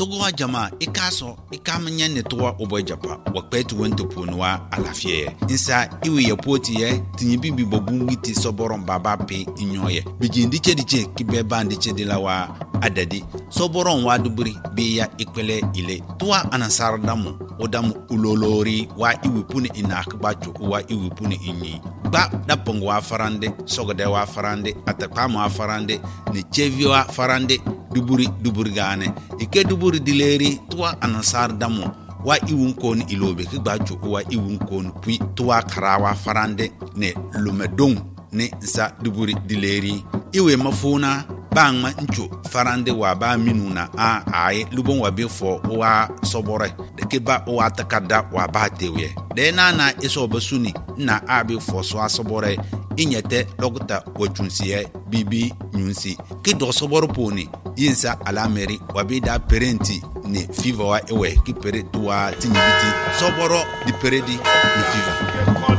togo wa jama ikaso ikamnya ne towa obo japa wa kwetu wento ponwa alafie insa iwe ye poti ye tinyi bibi bobu ti soboron baba pe inyoye bijindi chediche kibe bandi chedila wa adadi soboron wa duburi be ya ikwele ile towa anasar damu odamu ulolori wa iwe puni inakbacho wa iwe puni inyi ba dapongo wa farande sogode wa farande atakama wa farande ne chevi wa farande duburi gane ike duburi dileri tuwa anasar damu wa iwun kon ilobe ki gbacho wa iwun kon pui tuwa karawa farande ne lumedong ne sa duburi dileri iwe mafuna bangma ncho farande wa ba minuna ai lubon wa befo wa sobore de ke ba wa takada wa ba tewe de na iso basuni na abi fo so asobore inyete lokuta wachunsiye bibi nyunsi ki do soboro poni yinsa alameri wabida parenti ne fever wa ewe ki pere tuwa tinyibiti soboro di peredi ni fever.